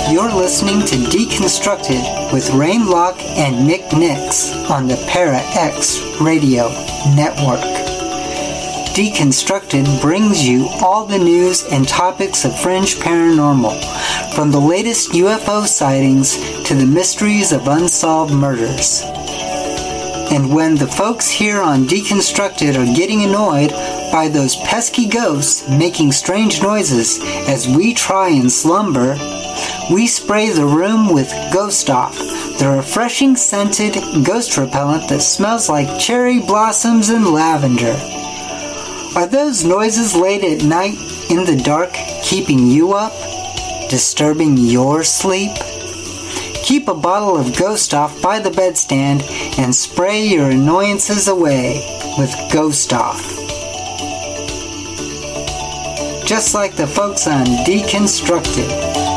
You're listening to Deconstructed with Rain Locke and Nick Nix on the Para X Radio Network. Deconstructed brings you all the news and topics of fringe paranormal, from the latest UFO sightings to the mysteries of unsolved murders. And when the folks here on Deconstructed are getting annoyed by those pesky ghosts making strange noises as we try and slumber, we spray the room with Ghost Off, the refreshing scented ghost repellent that smells like cherry blossoms and lavender. Are those noises late at night in the dark keeping you up, disturbing your sleep? Keep a bottle of Ghost Off by the bedstand and spray your annoyances away with Ghost Off. Just like the folks on Deconstructed.